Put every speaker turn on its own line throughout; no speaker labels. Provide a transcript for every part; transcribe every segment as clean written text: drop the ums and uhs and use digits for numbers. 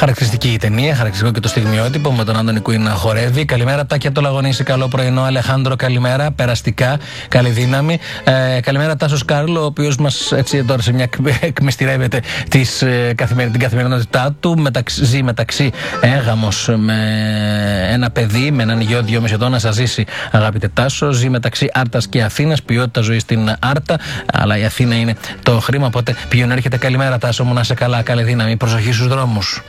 Χαρακτηριστική η ταινία, χαρακτηριστικό και το στιγμιότυπο με τον Άντωνι Κουίν να χορεύει. Καλημέρα, Τάκη από το Λαγονίσι. Καλό πρωινό, Αλεχάνδρο. Καλημέρα, περαστικά. Καλή δύναμη. Καλημέρα, Τάσος Κάρλο, ο οποίος μας έτσι τώρα σε μια εκμυστηρεύεται την καθημερινότητά του. Ζει μεταξύ έγαμος με ένα παιδί, με έναν γιο 2,5 ετών. Να σας ζήσει, αγαπητέ Τάσο. Ζει μεταξύ Άρτας και Αθήνας. Ποιότητα ζωή στην Άρτα. Αλλά η Αθήνα είναι το χρήμα. Οπότε ποιον έρχεται. Καλημέρα, Τάσο μου, να είσαι καλά. Καλή δύναμη. Προσοχή στους δρόμους.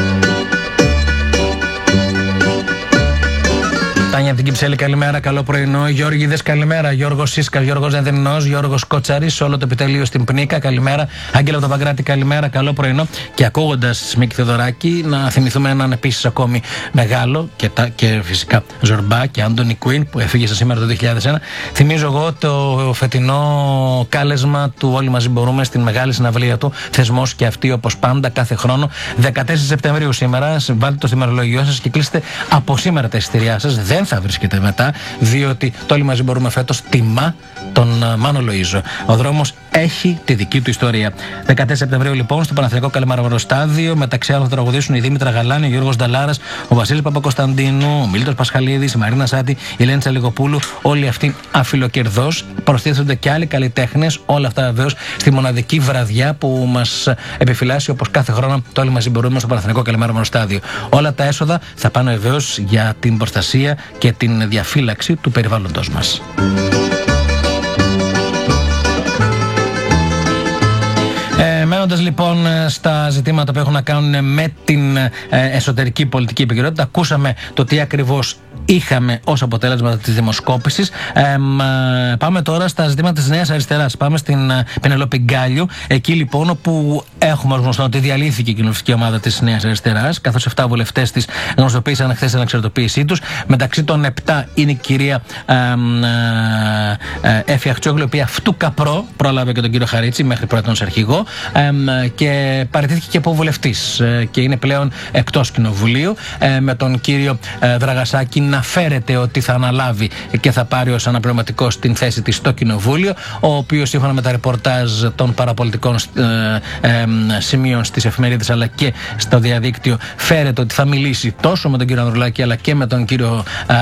Τάνια από την Κυψέλη, καλημέρα, καλό πρωινό. Γιώργηδες, καλημέρα. Γιώργος Σίσκα, Γιώργος Δενδενός, Γιώργος Κοτσαρής, όλο το επιτελείο στην Πνίκα, καλημέρα. Άγγελα από τον Παγκράτη, καλημέρα, καλό πρωινό. Και ακούγοντας Μίκη Θεοδωράκη, να θυμηθούμε έναν επίσης ακόμη μεγάλο και φυσικά Ζορμπά και Άντωνι Κουίν που έφυγε σήμερα το 2001. Θυμίζω εγώ το φετινό κάλεσμα του Όλοι Μαζί Μπορούμε στην μεγάλη συναυλία του. Θεσμός και αυτή όπως πάντα κάθε χρόνο. 14 Σεπτεμβρίου σήμερα. Βάλτε το στη ημερολογιό σας και κλείστε από σήμερα τα εισιτήριά σας. Δεν θα βρίσκεται μετά, διότι το Όλοι Μαζί Μπορούμε φέτος τιμά τον Μάνο Λοΐζο. Ο δρόμος έχει τη δική του ιστορία. 14 Σεπτεμβρίου λοιπόν στο Παναθηναϊκό Καλαμαρμαροστάδιο, μεταξύ άλλων θα τραγουδήσουν η Δήμητρα Γαλάνη, ο Γιώργος Νταλάρας, ο Βασίλης Παπακοσταντίνου, ο Μίλτος Πασχαλίδης, η Μαρίνα Σάτη, η Ελένη Τσαλιγοπούλου. Όλοι αυτοί αφιλοκερδώς. Προστίθενται και άλλοι καλλιτέχνες. Όλα αυτά βεβαίως στη μοναδική βραδιά που μας επιφυλάσσει όπως κάθε χρόνο το Όλοι Μαζί Μπορούμε στο Παναθηναϊκό Καλαμαρμαροστάδιο. Όλα τα έσοδα θα πάνε βεβαίως για την προστασία και την διαφύλαξη του περιβάλλοντος μας. Μένοντας λοιπόν στα ζητήματα που έχουν να κάνουν με την εσωτερική πολιτική επικαιρότητα, ακούσαμε το τι ακριβώς είχαμε ως αποτέλεσμα της δημοσκόπησης. Πάμε τώρα στα ζητήματα της Νέας Αριστεράς. Πάμε στην Πενελόπη Γκάλιου, εκεί λοιπόν όπου έχουμε ως γνωστό ότι διαλύθηκε η κοινοβουλευτική ομάδα της Νέας Αριστεράς, καθώς 7 βουλευτές της γνωστοποίησαν χθες την ανεξαρτητοποίησή τους. Μεταξύ των 7 είναι η κυρία Έφη Αχτσόγλου, η οποία αυτού καπρό πρόλαβε και τον κύριο Χαρίτση μέχρι πρώτον ως αρχηγό, και παραιτήθηκε και από βουλευτής και είναι πλέον εκτός κοινοβουλίου, με τον κύριο Δραγασάκη να φέρεται ότι θα αναλάβει και θα πάρει ως αναπληρωματικό στην θέση της στο κοινοβούλιο, ο οποίος σύμφωνα με τα ρεπορτάζ των παραπολιτικών σημείων στις εφημερίδες αλλά και στο διαδίκτυο φέρεται ότι θα μιλήσει τόσο με τον κύριο Ανδρουλάκη αλλά και με τον κύριο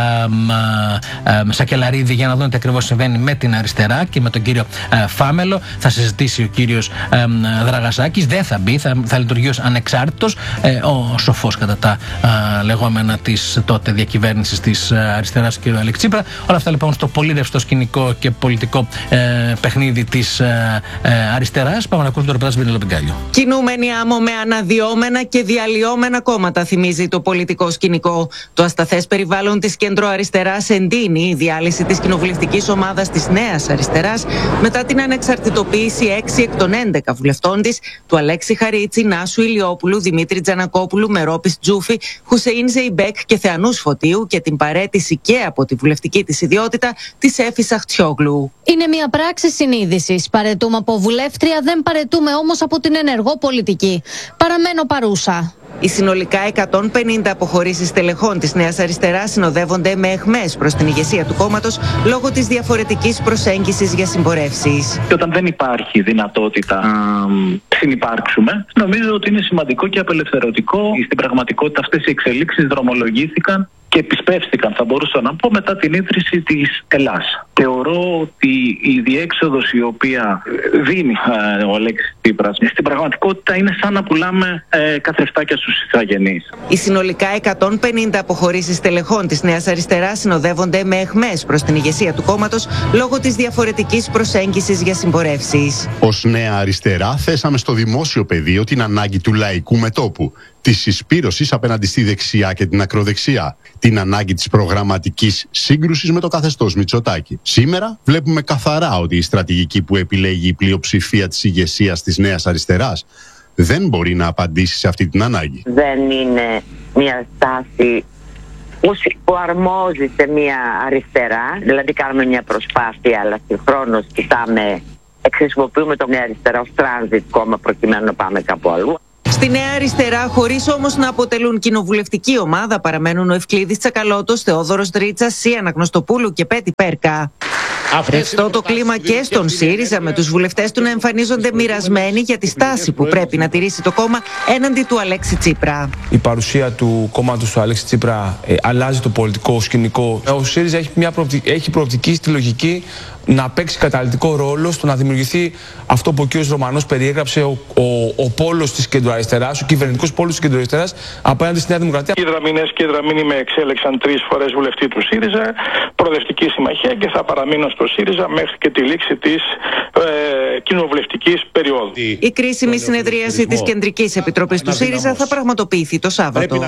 Σακελαρίδη για να δουν τι ακριβώς συμβαίνει με την αριστερά και με τον κύριο Φάμελο. Θα συζητήσει ο κύριος Δραγασάκης, δεν θα μπει, θα λειτουργεί ως ανεξάρτητος, ο σοφός κατά τα λεγόμενα της τότε διακυβέρνησης της αριστεράς κ. Αλέξη Τσίπρα. Όλα αυτά λοιπόν στο πολύ ρευστό σκηνικό και πολιτικό παιχνίδι της αριστεράς. Πάμε να ακούσουμε το ρεπορτάζ του Πενελόπη Γκάλιου.
Κινούμενη άμμο με αναδυόμενα και διαλυόμενα κόμματα, θυμίζει το πολιτικό σκηνικό. Το ασταθές περιβάλλον της κεντροαριστεράς εντείνει η διάλυση της κοινοβουλευτικής ομάδας της Νέας Αριστεράς μετά την ανεξαρτητοποίηση 6 εκ των 11 βουλευτών της, του Αλέξη Χαρίτση, Νάσου Ηλιόπουλου, Δημήτρη Τζανακόπουλου, Μερόπης Τζούφη, Χουσεΐν Ζεϊμπέκ και Θεανούς Φωτίου και την παραίτηση και από τη βουλευτική της ιδιότητα της Έφης Αχτσιόγλου.
Είναι μια πράξη συνείδησης. Παρετούμε από βουλεύτρια, δεν παρετούμε όμως από την ενεργό πολιτική. Παραμένω παρούσα.
Οι συνολικά 150 αποχωρήσεις στελεχών της Νέας Αριστεράς συνοδεύονται με αιχμές προς την ηγεσία του κόμματος λόγω της διαφορετικής προσέγγισης για συμπορεύσεις.
Και όταν δεν υπάρχει δυνατότητα να συνυπάρξουμε, νομίζω ότι είναι σημαντικό και απελευθερωτικό. Στην πραγματικότητα αυτές οι εξελίξεις δρομολογήθηκαν και επισπεύστηκαν, θα μπορούσα να πω, μετά την ίδρυση της Ελλάς. Θεωρώ ότι η διέξοδος η οποία δίνει ο Αλέξης Τσίπρας στην πραγματικότητα είναι σαν να πουλάμε καθρεφτάκια στους ηθαγενείς.
Οι συνολικά 150 αποχωρήσεις στελεχών της Νέας Αριστεράς συνοδεύονται με αιχμές προς την ηγεσία του κόμματος λόγω της διαφορετικής προσέγγισης για συμπορεύσεις.
Ως Νέα Αριστερά θέσαμε στο δημόσιο πεδίο την ανάγκη του λαϊκού μετώπου, της συσπήρωσης απέναντι στη δεξιά και την ακροδεξιά, την ανάγκη της προγραμματικής σύγκρουσης με το καθεστώς Μητσοτάκη. Σήμερα βλέπουμε καθαρά ότι η στρατηγική που επιλέγει η πλειοψηφία της ηγεσίας της Νέας Αριστεράς δεν μπορεί να απαντήσει σε αυτή την ανάγκη.
Δεν είναι μια στάση που αρμόζει σε μια αριστερά, δηλαδή κάνουμε μια προσπάθεια αλλά συγχρόνως χρησιμοποιούμε το Νέα Αριστερά ως transit κόμμα προκειμένου να πάμε κάπου αλλού.
Στη Νέα Αριστερά, χωρίς όμως να αποτελούν κοινοβουλευτική ομάδα, παραμένουν ο Ευκλήδης Τσακαλώτος, Θεόδωρος Δρίτσας, Σία Αναγνωστοπούλου και Πέτη Πέρκα. Ρευστό το κλίμα και στον ΣΥΡΙΖΑ, με τους βουλευτές του να εμφανίζονται μοιρασμένοι για τη στάση που πρέπει να τηρήσει το κόμμα έναντι του Αλέξη Τσίπρα.
Η παρουσία του κόμματος του Αλέξη Τσίπρα αλλάζει το πολιτικό σκηνικό. Ο ΣΥΡΙΖΑ έχει προοπτική στη λογική να παίξει καταλυτικό ρόλο στο να δημιουργηθεί αυτό που ο κ. Ρωμανός περιέγραψε, ο πόλος της κεντροαριστεράς, ο κυβερνητικός πόλος της κεντροαριστεράς απέναντι στη Νέα Δημοκρατία.
Οι Δραμηνές και οι Δραμήνοι με εξέλεξαν 3 φορές βουλευτή του ΣΥΡΙΖΑ, προοδευτική συμμαχία, και θα παραμείνω στο ΣΥΡΙΖΑ μέχρι και τη λήξη της κοινοβουλευτικής περίοδου.
Η κρίσιμη συνεδρίαση της Κεντρικής Επιτροπής του ΣΥΡΙΖΑ θα πραγματοποιηθεί το Σάββατο.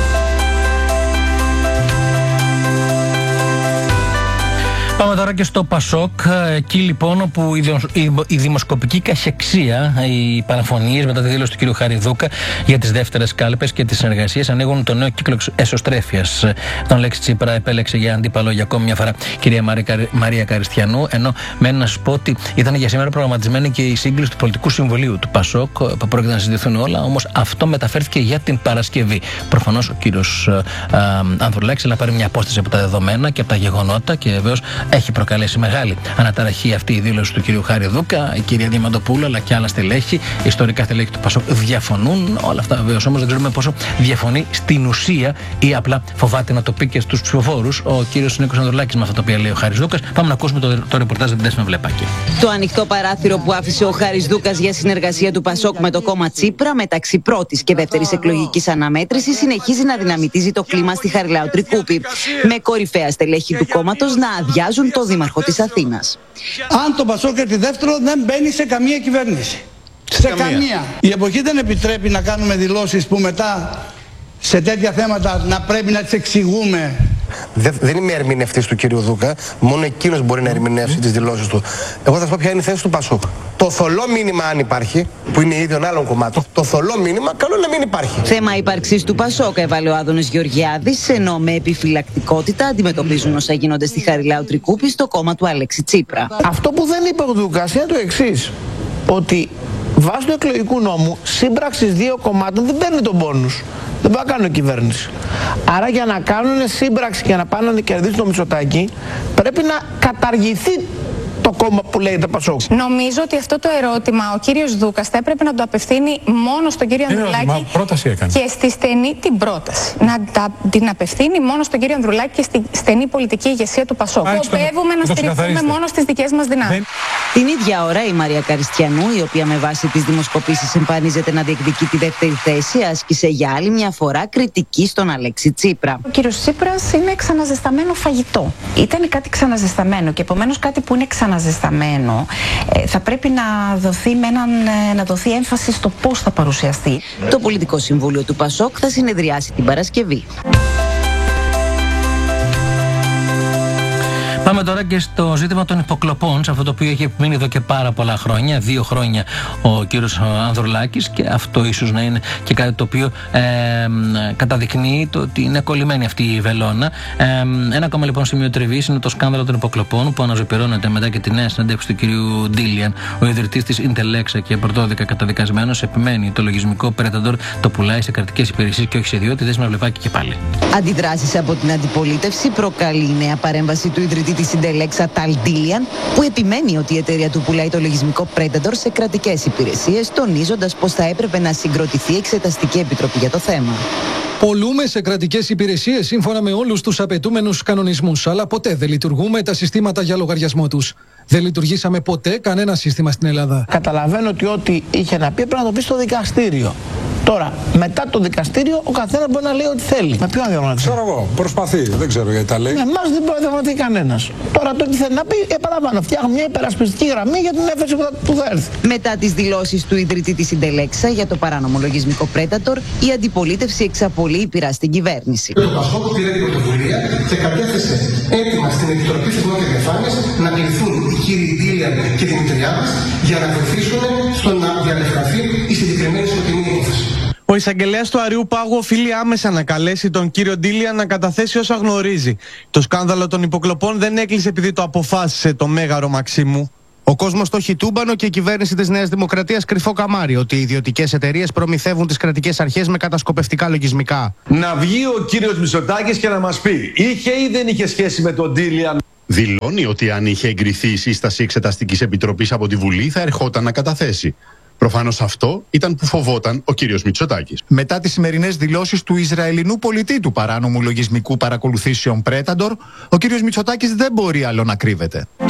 Πάμε τώρα και στο Πασόκ, εκεί λοιπόν όπου η δημοσκοπική καχεξία, οι παραφωνίες μετά τη δήλωση του κ. Χαριδούκα για τις δεύτερες κάλπες και τις συνεργασίες ανοίγουν το νέο κύκλο εσωστρέφειας. Τον Αλέξη Τσίπρα επέλεξε για αντίπαλο για ακόμη μια φορά κυρία Μαρία Καριστιανού, ενώ μένει να σου πω ότι ήταν για σήμερα προγραμματισμένη και η σύγκληση του Πολιτικού Συμβουλίου του Πασόκ, που πρόκειται να συζητηθούν όλα, όμως αυτό μεταφέρθηκε για την Παρασκευή. Προφανώς ο κύριος Ανδρουλάκης να πάρει μια απόσταση από τα δεδομένα και από τα γεγονότα, και βεβαίως έχει προκαλέσει μεγάλη αναταραχή αυτή η δήλωση του κυρίου Χαριδούκα. Η κυρία Διαμαντοπούλου αλλά και άλλα στελέχη, ιστορικά στελέχη του Πασόκ, διαφωνούν. Όλα αυτά βεβαίως όμως δεν ξέρουμε πόσο διαφωνεί στην ουσία ή απλά φοβάται να το πει και στους ψηφοφόρους ο κύριος Νίκος Ανδρουλάκης με αυτά τα οποία λέει ο Χαριδούκας. Πάμε να ακούσουμε το ρεπορτάζ της Δέσποινα Βλεπάκη.
Το ανοιχτό παράθυρο που άφησε ο Χαριδούκας για συνεργασία του Πασόκ με το κόμμα Τσίπρα μεταξύ πρώτης και δεύτερης εκλογικής αναμέτρησης συνεχίζει να δυναμητίζει το κλίμα στη Χαριλάου Τρικούπη, με κορυφαία στελέχη του κόμματος να αδειάζουν το δήμαρχο της Αθήνας.
Αν το Πασόκ έρθει δεύτερο, δεν μπαίνει σε καμία κυβέρνηση. Σε καμία. Η εποχή δεν επιτρέπει να κάνουμε δηλώσεις που μετά σε τέτοια θέματα να πρέπει να τις εξηγούμε.
Δεν είμαι ερμηνευτής του κύριου Δούκα, μόνο εκείνος μπορεί να ερμηνεύσει τις δηλώσεις του. Εγώ θα σας πω ποια είναι η θέση του Πασόκ. Το θολό μήνυμα, αν υπάρχει, που είναι ίδιων άλλων κομμάτων, το θολό μήνυμα καλό να μην υπάρχει.
Θέμα ύπαρξης του Πασόκ έβαλε ο Άδωνης Γεωργιάδης, ενώ με επιφυλακτικότητα αντιμετωπίζουν όσα γίνονται στη Χαριλάου Τρικούπη στο κόμμα του Αλέξη Τσίπρα.
Αυτό που δεν είπε ο Δούκας είναι το εξής, ότι βάσει του εκλογικού νόμου σύμπραξης 2 κομμάτων δεν παίρνει τον πόνους. Δεν μπορεί να κάνουν κυβέρνηση. Άρα για να κάνουν σύμπραξη και να πάνε να κερδίσουν το Μητσοτάκη, πρέπει να καταργηθεί το κόμμα που λέγεται Πασόκ.
Νομίζω ότι αυτό το ερώτημα ο κύριος Δούκας θα έπρεπε να το απευθύνει μόνο στον κύριο Ανδρουλάκη και στη στενή την πρόταση. Να την απευθύνει μόνο στον κύριο Ανδρουλάκη και στη στενή πολιτική ηγεσία του Πασόκ. Σκοπεύουμε να στηριχθούμε μόνο στις δικές μας δυνάμεις.
Την ίδια ώρα η Μαρία Καριστιανού, η οποία με βάση τις δημοσκοπήσεις εμφανίζεται να διεκδικεί τη δεύτερη θέση, άσκησε για άλλη μια φορά κριτική στον Αλέξη Τσίπρα.
Ο κύριος Τσίπρας είναι ξαναζεσταμένο φαγητό. Ήταν κάτι ξαναζεσταμένο και επομένως κάτι που είναι ξαναζεσταμένο θα πρέπει να δοθεί έμφαση στο πώς θα παρουσιαστεί.
Το Πολιτικό Συμβούλιο του Πασόκ θα συνεδριάσει την Παρασκευή.
Πάμε τώρα και στο ζήτημα των υποκλοπών, σε αυτό το οποίο έχει επιμείνει εδώ και πάρα πολλά χρόνια, 2 χρόνια ο κύριος Ανδρουλάκης, και αυτό ίσως να είναι και κάτι το οποίο καταδεικνύει το ότι είναι κολλημένη αυτή η βελόνα. Ένα ακόμα λοιπόν σημείο τριβής είναι το σκάνδαλο των υποκλοπών που αναζωπηρώνεται μετά και τη νέα συνέντευξη του κυρίου Ντίλιαν. Ο ιδρυτής της Ιντελέξα και πρωτόδικα καταδικασμένος επιμένει το λογισμικό Predator το πουλάει σε κρατικές υπηρεσίες και όχι σε ιδιώτη. Δέσποινα Βλεπάκη και πάλι.
Αντιδράσεις από την αντιπολίτευση προκαλεί η νέα παρέμβαση του ιδρυτή της Ιντελέξα Ταλ Ντίλιαν, που επιμένει ότι η εταιρεία του πουλάει το λογισμικό Predator σε κρατικές υπηρεσίες, τονίζοντας πως θα έπρεπε να συγκροτηθεί εξεταστική επιτροπή για το θέμα.
Πολλούμε σε κρατικές υπηρεσίες σύμφωνα με όλους τους απαιτούμενους κανονισμούς, αλλά ποτέ δεν λειτουργούμε τα συστήματα για λογαριασμό τους. Δεν λειτουργήσαμε ποτέ κανένα σύστημα στην Ελλάδα.
Καταλαβαίνω ότι ό,τι είχε να πει πρέπει να το πει στο δικαστήριο. Τώρα, μετά το δικαστήριο, ο καθένας μπορεί να λέει ό,τι θέλει. Με ποιον διαπραγματευτεί?
Ξέρω εγώ, προσπαθεί, δεν ξέρω γιατί τα λέει.
Εμάς δεν μπορεί να διαπραγματευτεί κανένας. Τώρα το τι θέλει να πει, επαναλαμβάνω, φτιάχνουμε μια υπερασπιστική γραμμή για την έφεση που θα έρθει.
Μετά τις δηλώσεις του ιδρυτή της Ιντελέξα για το παράνομο λογισμικό Predator, η αντιπολίτευση εξαπολύει πειρά στην κυβέρνηση.
Το Πασόκ πήρε την πρωτοβουλία και κατέθεσε έτοιμα στην Επιτροπή Θεσμών και Διαφάνειας να κληθούν οι κύριοι Ντίλιαν και Δημητριάδης για να βοηθήσουν στο να διαλευκανθεί η συγκεκριμένη σκοτεινή υπόθεση.
Ο εισαγγελέας του Αριού Πάγου οφείλει άμεσα να καλέσει τον κύριο Ντίλιαν να καταθέσει όσα γνωρίζει. Το σκάνδαλο των υποκλοπών δεν έκλεισε επειδή το αποφάσισε το Μέγαρο Μαξίμου. Ο κόσμος το έχει τούμπανο και η κυβέρνηση της Νέας Δημοκρατίας κρυφό καμάρι ότι οι ιδιωτικές εταιρείες προμηθεύουν τις κρατικές αρχές με κατασκοπευτικά λογισμικά.
Να βγει ο κύριος Μητσοτάκης και να μας πει, είχε ή δεν είχε σχέση με τον Ντίλιαν?
Δηλώνει ότι αν είχε εγκριθεί η σύσταση Εξεταστικής Επιτροπής από τη Βουλή θα ερχόταν να καταθέσει. Προφανώς αυτό ήταν που φοβόταν ο κύριος Μητσοτάκης.
Μετά τις σημερινές δηλώσεις του Ισραηλινού πολιτή του παράνομου λογισμικού παρακολουθήσεων Predator, ο κύριος Μητσοτάκης δεν μπορεί άλλο να κρύβεται.